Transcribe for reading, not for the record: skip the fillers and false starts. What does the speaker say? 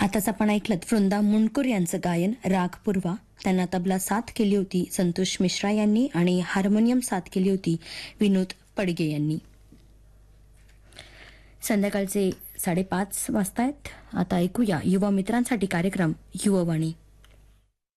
आताच आपण ऐकलं वृंदा मुंडकर यांचं गायन राग पूर्वा. त्यांना तबला साथ केली होती संतोष मिश्रा यांनी आणि हार्मोनियम साथ केली होती विनोद पडगे यांनी. संध्याकाळचे 5:30 वाजतायत. आता ऐकूया युवा मित्रांसाठी कार्यक्रम युववाणी.